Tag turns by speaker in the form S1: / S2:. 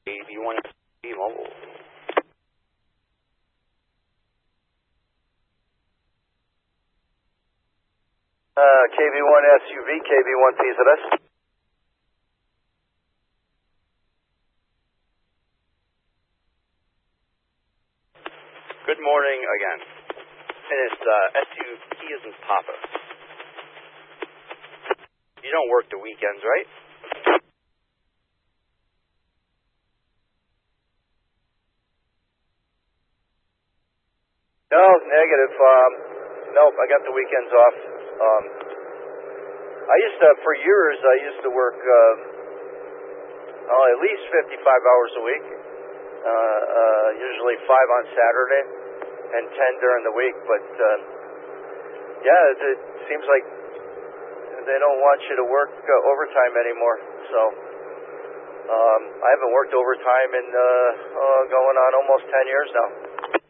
S1: KB1 SUV mobile.
S2: KB1 SUV, KB1 PZS.
S1: Good morning again. And it's SUV as in Papa. You don't work the weekends, right?
S2: No, negative. Nope, I got the weekends off. For years, I used to work at least 55 hours a week, usually 5 on Saturday and 10 during the week. But, it seems like they don't want you to work overtime anymore. So I haven't worked overtime in going on almost 10 years now.